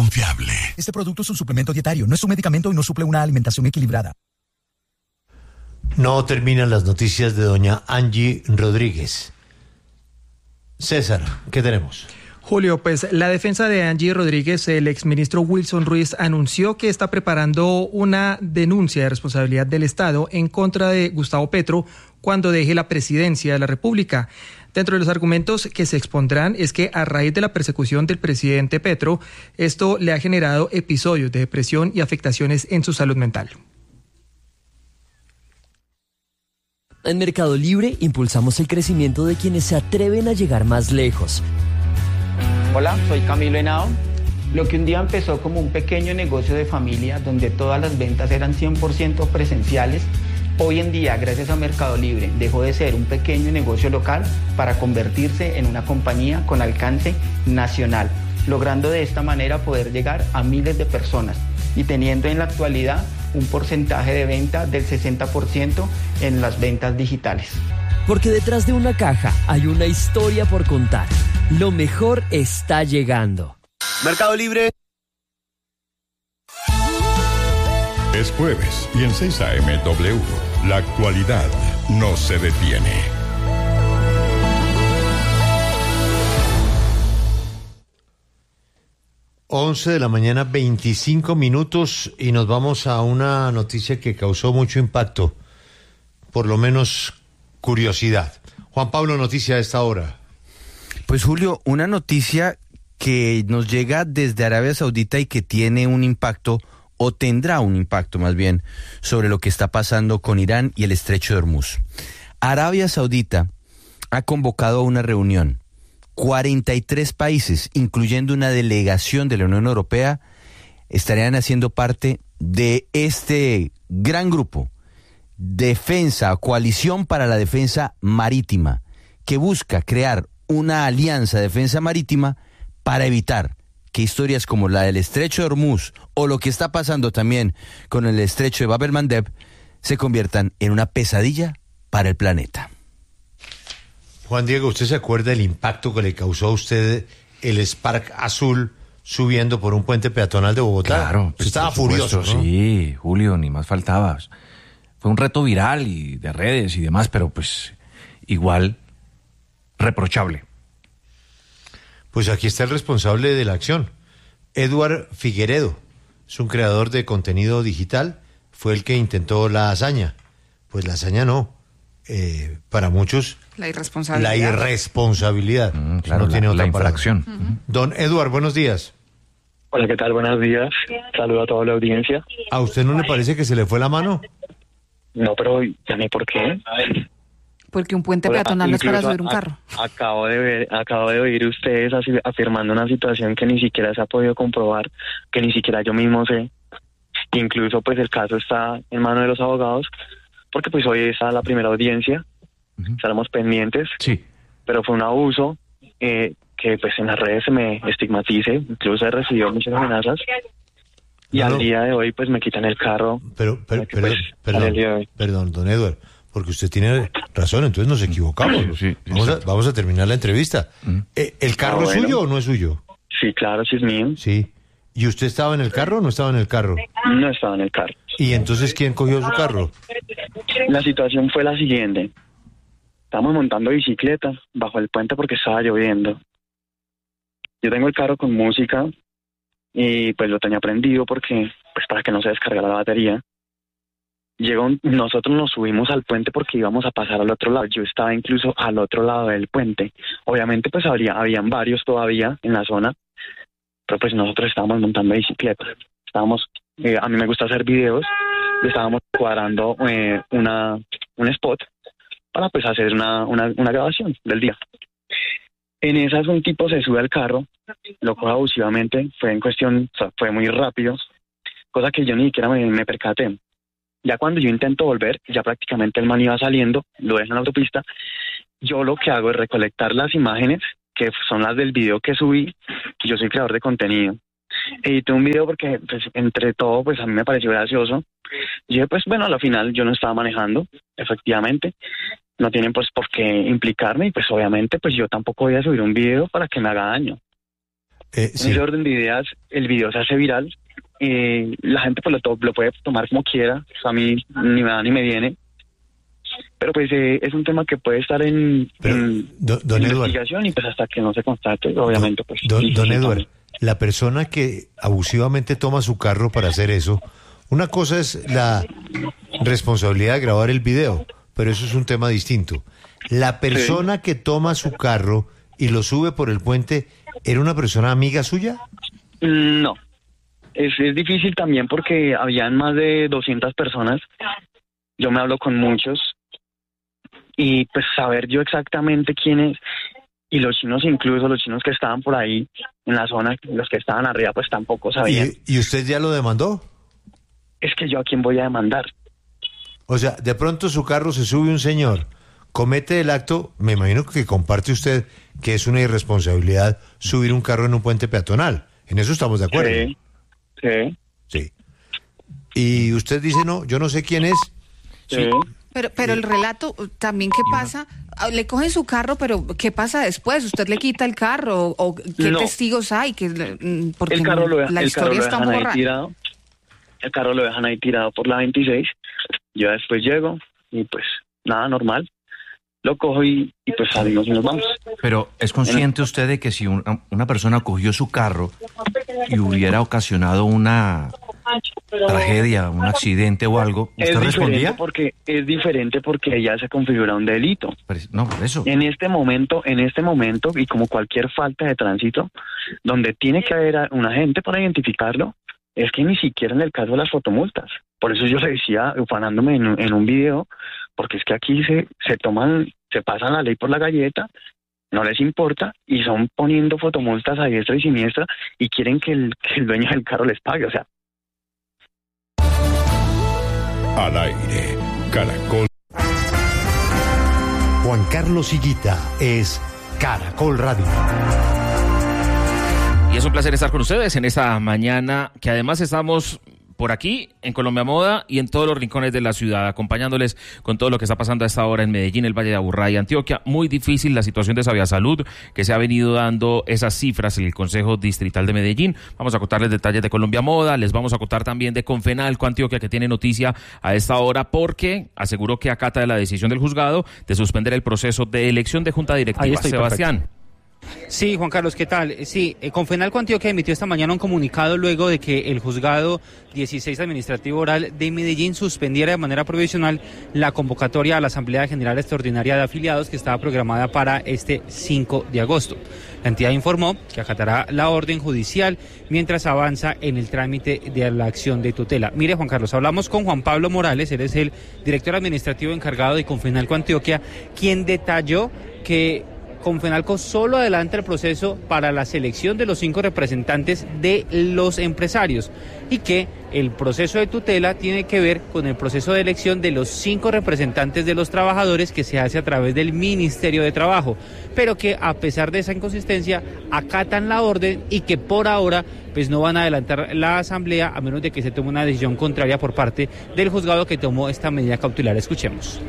confiable. Este producto es un suplemento dietario, no es un medicamento y no suple una alimentación equilibrada. No terminan las noticias de doña Angie Rodríguez. César, ¿qué tenemos? Julio, pues la defensa de Angie Rodríguez, el exministro Wilson Ruiz, anunció que está preparando una denuncia de responsabilidad del Estado en contra de Gustavo Petro cuando deje la presidencia de la República. Dentro de los argumentos que se expondrán es que a raíz de la persecución del presidente Petro, esto le ha generado episodios de depresión y afectaciones en su salud mental. En Mercado Libre impulsamos el crecimiento de quienes se atreven a llegar más lejos. Hola, soy Camilo Henao. Lo que un día empezó como un pequeño negocio de familia donde todas las ventas eran 100% presenciales, hoy en día, gracias a Mercado Libre, dejó de ser un pequeño negocio local para convertirse en una compañía con alcance nacional, logrando de esta manera poder llegar a miles de personas y teniendo en la actualidad un porcentaje de venta del 60% en las ventas digitales. Porque detrás de una caja hay una historia por contar. Lo mejor está llegando. Mercado Libre. Es jueves y en 6 AM W, la actualidad no se detiene. Once de la mañana, 25 minutos, y nos vamos a una noticia que causó mucho impacto, por lo menos curiosidad. Juan Pablo, noticia a esta hora. Pues Julio, una noticia que nos llega desde Arabia Saudita y que tiene un impacto, o tendrá un impacto más bien, sobre lo que está pasando con Irán y el Estrecho de Hormuz. Arabia Saudita ha convocado a una reunión. 43 países, incluyendo una delegación de la Unión Europea, estarían haciendo parte de este gran grupo, Coalición para la Defensa Marítima, que busca crear una alianza de defensa marítima para evitar que historias como la del Estrecho de Hormuz o lo que está pasando también con el Estrecho de Bab el-Mandeb se conviertan en una pesadilla para el planeta. Juan Diego, ¿usted se acuerda del impacto que le causó a usted el Spark azul subiendo por un puente peatonal de Bogotá? Claro. Pues estaba furioso, ¿no? Sí, Julio, ni más faltaba. Fue un reto viral y de redes y demás, pero pues igual reprochable. Pues aquí está el responsable de la acción, Edward Figueredo. Es un creador de contenido digital, fue el que intentó la hazaña. Pues la hazaña no. Para muchos la irresponsabilidad. Claro, no tiene otra la infracción. palabra. Don Edward, buenos días. Hola, ¿qué tal? Buenos días. Saludo a toda la audiencia. ¿A usted no le parece que se le fue la mano? No, pero ya ni por qué. Porque un puente peatonal no es para subir un carro. Acabo de oír ustedes afirmando una situación que ni siquiera se ha podido comprobar, que ni siquiera yo mismo sé. Incluso pues el caso está en manos de los abogados, porque pues hoy está la primera audiencia, estaremos pendientes, sí. Pero fue un abuso que pues en las redes se me estigmatice, incluso he recibido muchas amenazas y al día de hoy pues me quitan el carro. Perdón, don Edward, porque usted tiene razón, entonces nos equivocamos. Sí, vamos a terminar la entrevista. ¿El carro es suyo o no es suyo? Sí, claro, sí es mío. Sí. ¿Y usted estaba en el carro o no estaba en el carro? No estaba en el carro. ¿Y entonces quién cogió su carro? La situación fue la siguiente. Estábamos montando bicicleta bajo el puente porque estaba lloviendo. Yo tengo el carro con música y pues lo tenía prendido porque pues para que no se descargara la batería. Nosotros nos subimos al puente porque íbamos a pasar al otro lado. Yo estaba incluso al otro lado del puente. Obviamente pues habían varios todavía en la zona, pero pues nosotros estábamos montando bicicleta. A mí me gusta hacer videos, y estábamos cuadrando un spot para pues hacer una grabación del día. En esas un tipo se sube al carro, lo coge abusivamente, fue muy rápido, cosa que yo ni siquiera me percaté. Ya cuando yo intento volver, ya prácticamente el man iba saliendo, lo dejo en la autopista, yo lo que hago es recolectar las imágenes, que son las del video que subí, yo soy creador de contenido. Edité un video porque pues, entre todo pues a mí me pareció gracioso. Y dije pues bueno, a la final yo no estaba manejando, efectivamente, no tienen pues por qué implicarme y pues obviamente pues yo tampoco voy a subir un video para que me haga daño. En ese orden de ideas, el video se hace viral. La gente pues lo puede tomar como quiera. A mí ni me da ni me viene. Pero pues es un tema que puede estar en investigación y pues hasta que no se constate, obviamente pues... Don Eduardo, la persona que abusivamente toma su carro para hacer eso, una cosa es la responsabilidad de grabar el video, pero eso es un tema distinto. La persona que toma su carro y lo sube por el puente, ¿era una persona amiga suya? No. Es difícil también porque habían más de 200 personas. Yo me hablo con muchos. Y pues saber yo exactamente quién es. Y los chinos, incluso los chinos que estaban por ahí en la zona, los que estaban arriba, pues tampoco sabían. ¿Y usted ya lo demandó? Es que yo a quién voy a demandar. O sea, de pronto su carro se sube un señor, comete el acto, me imagino que comparte usted que es una irresponsabilidad subir un carro en un puente peatonal. En eso estamos de acuerdo. Sí. Y usted dice, no, yo no sé quién es. Sí. Pero el relato también, ¿qué pasa? Le cogen su carro, pero ¿qué pasa después? ¿Usted le quita el carro? ¿O qué testigos hay? Porque el carro la historia está muy rara. El carro lo dejan ahí tirado por la 26. Yo después llego y pues nada, normal. Lo cojo y pues salimos y nos vamos. Pero ¿es consciente usted de que si una persona cogió su carro y hubiera ocasionado una tragedia, un accidente o algo, usted respondía? Es diferente porque ya se configura un delito. No, por eso. En este momento, y como cualquier falta de tránsito, donde tiene que haber un agente para identificarlo, es que ni siquiera en el caso de las fotomultas. Por eso yo le decía, ufanándome en un video, porque es que aquí se pasan la ley por la galleta, no les importa, y son poniendo fotomultas a diestra y siniestra, y quieren que el dueño del carro les pague, o sea. Al aire, Caracol. Juan Carlos Higuita es Caracol Radio. Y es un placer estar con ustedes en esta mañana, que además estamos por aquí, en Colombia Moda y en todos los rincones de la ciudad, acompañándoles con todo lo que está pasando a esta hora en Medellín, el Valle de Aburrá y Antioquia. Muy difícil la situación de Saviasalud, que se ha venido dando esas cifras en el Consejo Distrital de Medellín. Vamos a contarles detalles de Colombia Moda, les vamos a contar también de Confenalco Antioquia, que tiene noticia a esta hora porque aseguró que acata la decisión del juzgado de suspender el proceso de elección de junta directiva. Sebastián. Perfecto. Sí, Juan Carlos, ¿qué tal? Sí, Confenalco Antioquia emitió esta mañana un comunicado luego de que el juzgado 16 administrativo oral de Medellín suspendiera de manera provisional la convocatoria a la Asamblea General Extraordinaria de Afiliados que estaba programada para este 5 de agosto. La entidad informó que acatará la orden judicial mientras avanza en el trámite de la acción de tutela. Mire, Juan Carlos, hablamos con Juan Pablo Morales, él es el director administrativo encargado de Confenalco Antioquia, quien detalló que Confenalco solo adelanta el proceso para la selección de los 5 representantes de los empresarios y que el proceso de tutela tiene que ver con el proceso de elección de los 5 representantes de los trabajadores que se hace a través del Ministerio de Trabajo, pero que a pesar de esa inconsistencia acatan la orden y que por ahora pues no van a adelantar la asamblea a menos de que se tome una decisión contraria por parte del juzgado que tomó esta medida cautelar. Escuchemos.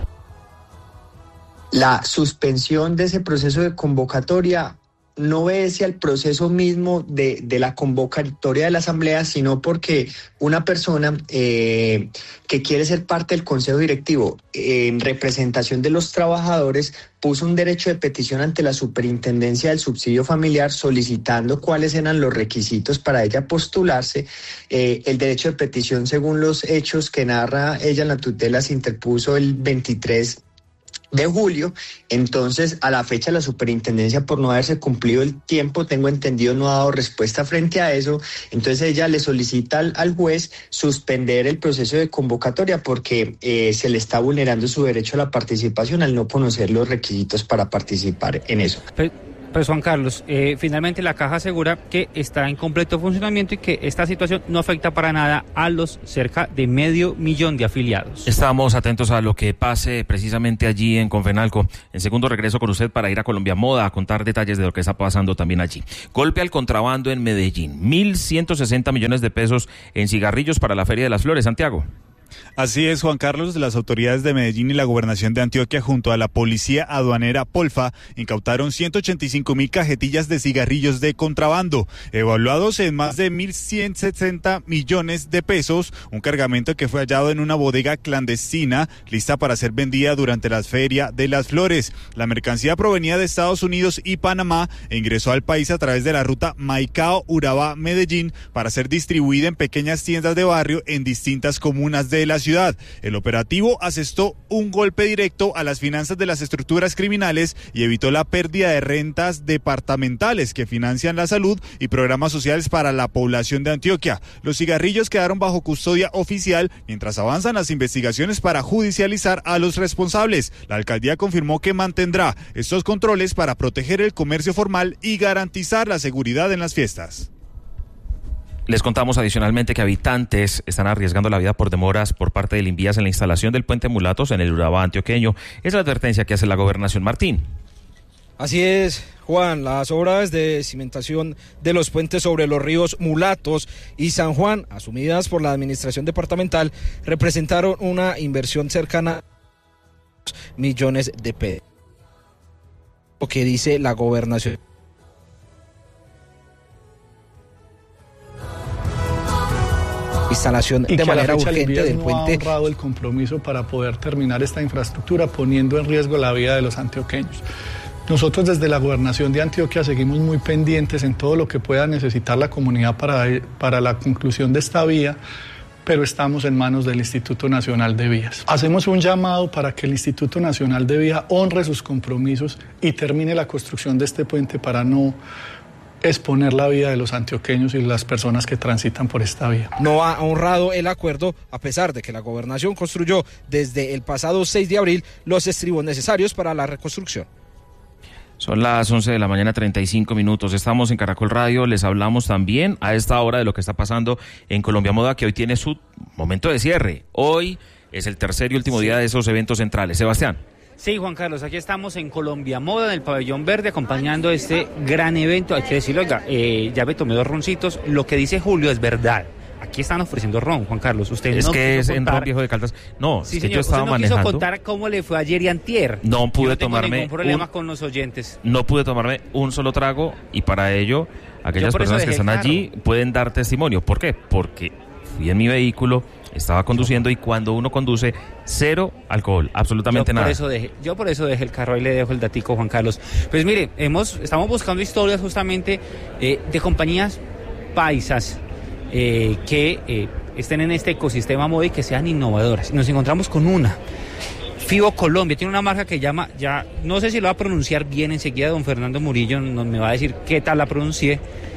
La suspensión de ese proceso de convocatoria no obedece al proceso mismo de la convocatoria de la asamblea, sino porque una persona que quiere ser parte del consejo directivo en representación de los trabajadores puso un derecho de petición ante la superintendencia del subsidio familiar solicitando cuáles eran los requisitos para ella postularse. El derecho de petición, según los hechos que narra ella en la tutela, se interpuso el 23 de julio, entonces a la fecha la superintendencia, por no haberse cumplido el tiempo, tengo entendido, no ha dado respuesta frente a eso. Entonces ella le solicita al juez suspender el proceso de convocatoria porque se le está vulnerando su derecho a la participación al no conocer los requisitos para participar en eso. Pues Juan Carlos, finalmente la Caja asegura que está en completo funcionamiento y que esta situación no afecta para nada a los cerca de 500,000 de afiliados. Estamos atentos a lo que pase precisamente allí en Confenalco. En segundo regreso con usted para ir a Colombia Moda a contar detalles de lo que está pasando también allí. Golpe al contrabando en Medellín. 1.160 millones de pesos en cigarrillos para la Feria de las Flores, Santiago. Así es, Juan Carlos. Las autoridades de Medellín y la Gobernación de Antioquia, junto a la Policía Aduanera Polfa, incautaron 185.000 cajetillas de cigarrillos de contrabando, evaluados en más de 1.160 millones de pesos, un cargamento que fue hallado en una bodega clandestina, lista para ser vendida durante la Feria de las Flores. La mercancía provenía de Estados Unidos y Panamá e ingresó al país a través de la ruta Maicao-Urabá-Medellín para ser distribuida en pequeñas tiendas de barrio en distintas comunas de la ciudad. El operativo asestó un golpe directo a las finanzas de las estructuras criminales y evitó la pérdida de rentas departamentales que financian la salud y programas sociales para la población de Antioquia. Los cigarrillos quedaron bajo custodia oficial mientras avanzan las investigaciones para judicializar a los responsables. La alcaldía confirmó que mantendrá estos controles para proteger el comercio formal y garantizar la seguridad en las fiestas. Les contamos adicionalmente que habitantes están arriesgando la vida por demoras por parte del Invías en la instalación del puente Mulatos en el Urabá antioqueño. Es la advertencia que hace la gobernación. Martín. Así es, Juan, las obras de cimentación de los puentes sobre los ríos Mulatos y San Juan, asumidas por la administración departamental, representaron una inversión cercana a millones de pesos. Lo que dice la gobernación. Instalación y de manera urgente del puente. No ha honrado el compromiso para poder terminar esta infraestructura, poniendo en riesgo la vida de los antioqueños. Nosotros desde la Gobernación de Antioquia seguimos muy pendientes en todo lo que pueda necesitar la comunidad para la conclusión de esta vía, pero estamos en manos del Instituto Nacional de Vías. Hacemos un llamado para que el Instituto Nacional de Vías honre sus compromisos y termine la construcción de este puente para no exponer la vida de los antioqueños y las personas que transitan por esta vía. No ha honrado el acuerdo, a pesar de que la gobernación construyó desde el pasado 6 de abril los estribos necesarios para la reconstrucción. Son las 11 de la mañana, 35 minutos. Estamos en Caracol Radio. Les hablamos también a esta hora de lo que está pasando en Colombia Moda, que hoy tiene su momento de cierre. Hoy es el tercer y último día de esos eventos centrales. Sebastián. Sí, Juan Carlos, aquí estamos en Colombia Moda, en el Pabellón Verde, acompañando este gran evento. Hay que decirlo, oiga, ya me tomé 2 roncitos. Lo que dice Julio es verdad. Aquí están ofreciendo ron, Juan Carlos. Usted es no que es contar... en ron viejo de Caldas. No, sí, es que señor, yo estaba manejando. No quiso contar cómo le fue ayer y antier. No pude yo no tengo tomarme ningún problema con los oyentes. No pude tomarme un solo trago y para ello aquellas personas que están allí pueden dar testimonio. ¿Por qué? Porque fui en mi vehículo, estaba conduciendo y cuando uno conduce, 0 alcohol, absolutamente nada. Yo por eso dejé el carro, ahí le dejo el datico, Juan Carlos. Pues mire, estamos buscando historias justamente de compañías paisas que estén en este ecosistema moda y que sean innovadoras. Nos encontramos con una. Fibo Colombia tiene una marca que llama, ya no sé si lo va a pronunciar bien, enseguida don Fernando Murillo me va a decir qué tal la pronuncié.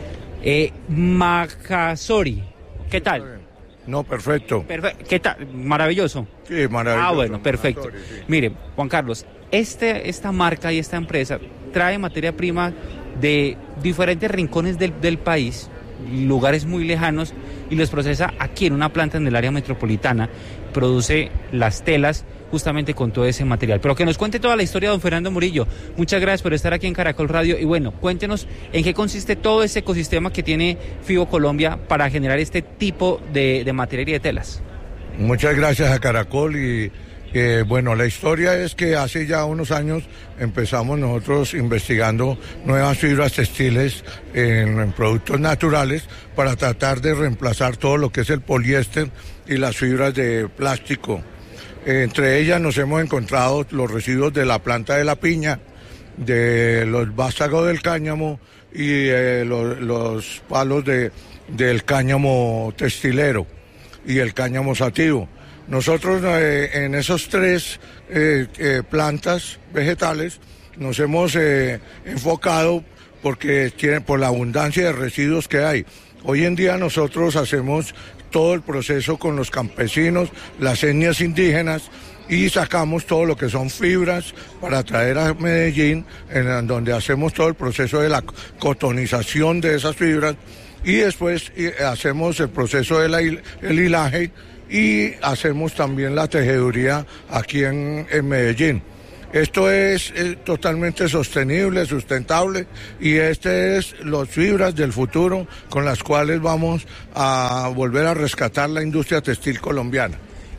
Macasori. ¿Qué tal? No, perfecto. ¿Qué tal? Maravilloso. Sí, maravilloso. Ah, bueno, perfecto. Sí. Mire, Juan Carlos, esta marca y esta empresa trae materia prima de diferentes rincones del país, lugares muy lejanos, y los procesa aquí en una planta en el área metropolitana. Produce las telas justamente con todo ese material. Pero que nos cuente toda la historia don Fernando Murillo. Muchas gracias por estar aquí en Caracol Radio. Y bueno, cuéntenos en qué consiste todo ese ecosistema que tiene Fibo Colombia para generar este tipo de material y de telas. Muchas gracias a Caracol y bueno, la historia es que hace ya unos años empezamos nosotros investigando nuevas fibras textiles en productos naturales para tratar de reemplazar todo lo que es el poliéster y las fibras de plástico. Entre ellas nos hemos encontrado los residuos de la planta de la piña, de los vástagos del cáñamo y los palos del cáñamo textilero y el cáñamo sativo. Nosotros en esos 3 plantas vegetales nos hemos enfocado porque por la abundancia de residuos que hay. Hoy en día nosotros hacemos todo el proceso con los campesinos, las etnias indígenas, y sacamos todo lo que son fibras para traer a Medellín, en donde hacemos todo el proceso de la cotonización de esas fibras, y después hacemos el proceso del hilaje y hacemos también la tejeduría aquí en Medellín. Esto es totalmente sostenible, sustentable, y este es las fibras del futuro con las cuales vamos a volver a rescatar la industria textil colombiana.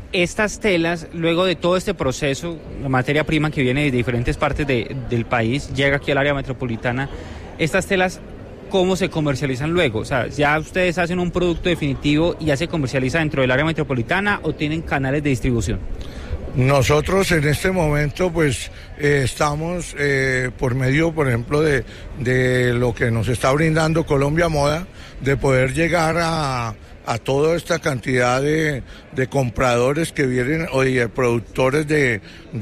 Estas telas, luego de todo este proceso, la materia prima que viene de diferentes partes del país, llega aquí al área metropolitana, estas telas, ¿cómo se comercializan luego? O sea, ¿ya ustedes hacen un producto definitivo y ya se comercializa dentro del área metropolitana o tienen canales de distribución? Nosotros en este momento pues estamos por medio, por ejemplo, de lo que nos está brindando Colombia Moda, de poder llegar a toda esta cantidad de compradores que vienen o de productores de